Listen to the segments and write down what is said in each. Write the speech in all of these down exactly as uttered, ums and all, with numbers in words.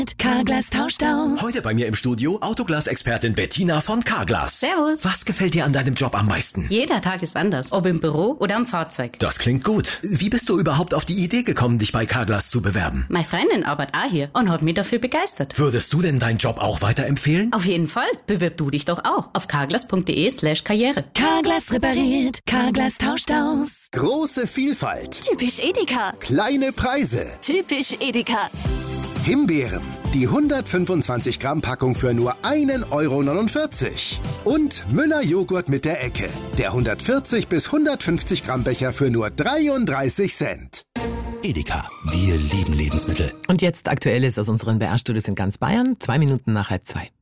Carglass tauscht aus. Heute bei mir im Studio Autoglas-Expertin Bettina von Carglass. Servus. Was gefällt dir an deinem Job am meisten? Jeder Tag ist anders, ob im Büro oder am Fahrzeug. Das klingt gut. Wie bist du überhaupt auf die Idee gekommen, dich bei Carglass zu bewerben? Meine Freundin arbeitet auch hier und hat mich dafür begeistert. Würdest du denn deinen Job auch weiterempfehlen? Auf jeden Fall. Bewirb du dich doch auch auf carglass.de slash karriere. Carglass repariert, Carglass tauscht aus. Große Vielfalt. Typisch Edeka. Kleine Preise. Typisch Edeka. Himbeeren. Die hundertfünfundzwanzig Gramm Packung für nur ein Euro neunundvierzig. Und Müller Joghurt mit der Ecke. Der hundertvierzig bis hundertfünfzig Gramm Becher für nur dreiunddreißig Cent. Edeka. Wir lieben Lebensmittel. Und jetzt Aktuelles aus unseren B R-Studios in ganz Bayern. Zwei Minuten nach halb zwei.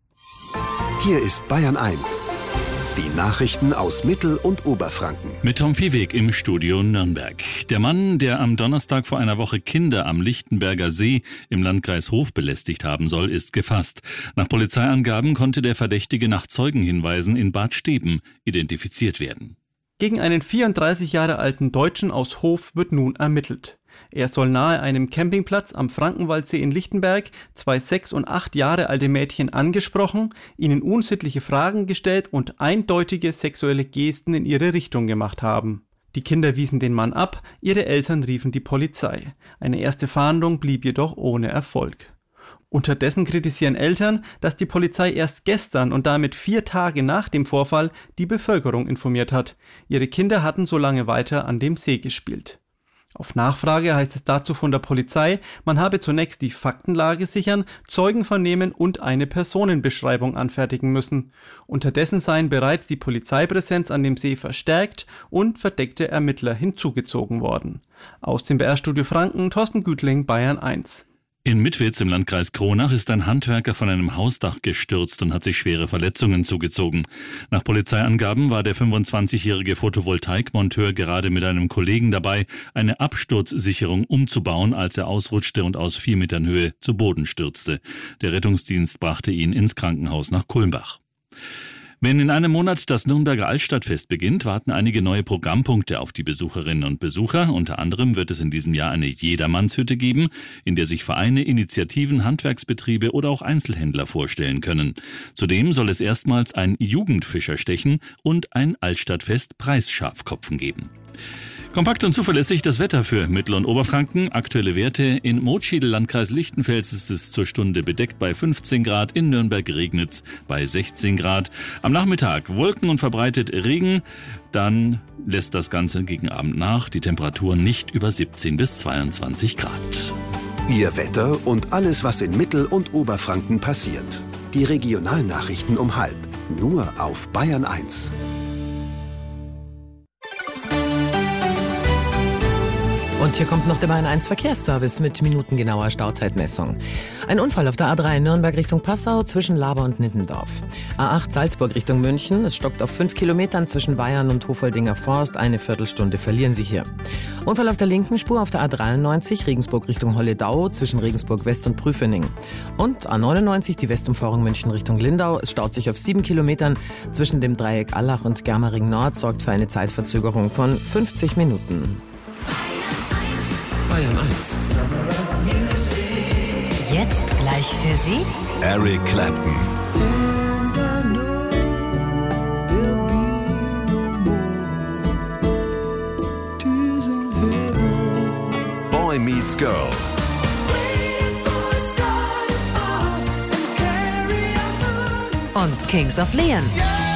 Hier ist Bayern eins. Die Nachrichten aus Mittel- und Oberfranken. Mit Tom Viehweg im Studio Nürnberg. Der Mann, der am Donnerstag vor einer Woche Kinder am Lichtenberger See im Landkreis Hof belästigt haben soll, ist gefasst. Nach Polizeiangaben konnte der Verdächtige nach Zeugenhinweisen in Bad Steben identifiziert werden. Gegen einen vierunddreißig Jahre alten Deutschen aus Hof wird nun ermittelt. Er soll nahe einem Campingplatz am Frankenwaldsee in Lichtenberg zwei sechs- und acht Jahre alte Mädchen angesprochen, ihnen unsittliche Fragen gestellt und eindeutige sexuelle Gesten in ihre Richtung gemacht haben. Die Kinder wiesen den Mann ab, ihre Eltern riefen die Polizei. Eine erste Fahndung blieb jedoch ohne Erfolg. Unterdessen kritisieren Eltern, dass die Polizei erst gestern und damit vier Tage nach dem Vorfall die Bevölkerung informiert hat. Ihre Kinder hatten so lange weiter an dem See gespielt. Auf Nachfrage heißt es dazu von der Polizei, man habe zunächst die Faktenlage sichern, Zeugen vernehmen und eine Personenbeschreibung anfertigen müssen. Unterdessen seien bereits die Polizeipräsenz an dem See verstärkt und verdeckte Ermittler hinzugezogen worden. Aus dem B R-Studio Franken, Thorsten Gütling, Bayern eins. In Mitwitz im Landkreis Kronach ist ein Handwerker von einem Hausdach gestürzt und hat sich schwere Verletzungen zugezogen. Nach Polizeiangaben war der fünfundzwanzigjährige Photovoltaikmonteur gerade mit einem Kollegen dabei, eine Absturzsicherung umzubauen, als er ausrutschte und aus vier Metern Höhe zu Boden stürzte. Der Rettungsdienst brachte ihn ins Krankenhaus nach Kulmbach. Wenn in einem Monat das Nürnberger Altstadtfest beginnt, warten einige neue Programmpunkte auf die Besucherinnen und Besucher. Unter anderem wird es in diesem Jahr eine Jedermannshütte geben, in der sich Vereine, Initiativen, Handwerksbetriebe oder auch Einzelhändler vorstellen können. Zudem soll es erstmals ein Jugendfischerstechen und ein Altstadtfest Preisschafkopfen geben. Kompakt und zuverlässig das Wetter für Mittel- und Oberfranken. Aktuelle Werte: in Motschiedl, Landkreis Lichtenfels, ist es zur Stunde bedeckt bei fünfzehn Grad, in Nürnberg regnet es bei sechzehn Grad. Am Nachmittag Wolken und verbreitet Regen, dann lässt das Ganze gegen Abend nach. Die Temperaturen nicht über siebzehn bis zweiundzwanzig Grad. Ihr Wetter und alles, was in Mittel- und Oberfranken passiert. Die Regionalnachrichten um halb. Nur auf Bayern eins. Und hier kommt noch der Bayern eins Verkehrsservice mit minutengenauer Stauzeitmessung. Ein Unfall auf der A drei Nürnberg Richtung Passau zwischen Laber und Nittendorf. A acht Salzburg Richtung München. Es stockt auf fünf Kilometern zwischen Weyern und Hofoldinger Forst. Eine Viertelstunde verlieren Sie hier. Unfall auf der linken Spur auf der A dreiundneunzig Regensburg Richtung Holledau zwischen Regensburg West und Prüfening. Und A neunundneunzig die Westumfahrung München Richtung Lindau. Es staut sich auf sieben Kilometern zwischen dem Dreieck Allach und Germering Nord. Sorgt für eine Zeitverzögerung von fünfzig Minuten. Bayern eins. Jetzt gleich für Sie Eric Clapton. Boy Meets Girl. und Kings of Leon.